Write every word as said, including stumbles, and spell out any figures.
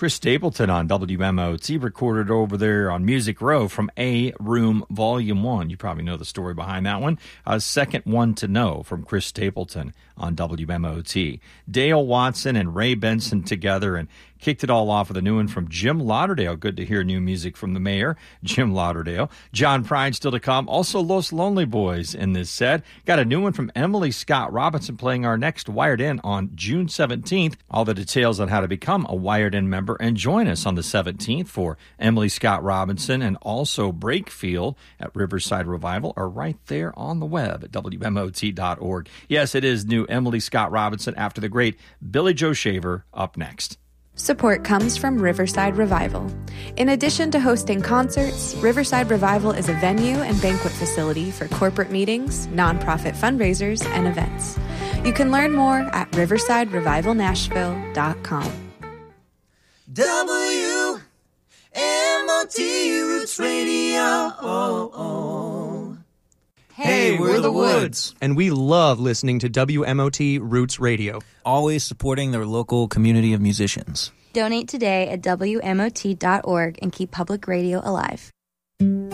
Chris Stapleton on W M O T, recorded over there on Music Row from A Room Volume one. You probably know the story behind that one. Uh, second One to Know from Chris Stapleton on W M O T. Dale Watson and Ray Benson together, and kicked it all off with a new one from Jim Lauderdale. Good to hear new music from the mayor, Jim Lauderdale. John Prine still to come. Also Los Lonely Boys in this set. Got a new one from Emily Scott Robinson playing our next Wired In on June seventeenth. All the details on how to become a Wired In member and join us on the seventeenth for Emily Scott Robinson and also Brakefield at Riverside Revival are right there on the web at W M O T dot org. Yes, it is new Emily Scott Robinson after the great Billy Joe Shaver up next. Support comes from Riverside Revival. In addition to hosting concerts, Riverside Revival is a venue and banquet facility for corporate meetings, nonprofit fundraisers, and events. You can learn more at riverside revival nashville dot com. W M O T Roots Radio. Oh, oh. Hey, we're the Woods. And we love listening to W M O T Roots Radio. Always supporting their local community of musicians. Donate today at W M O T dot org and keep public radio alive.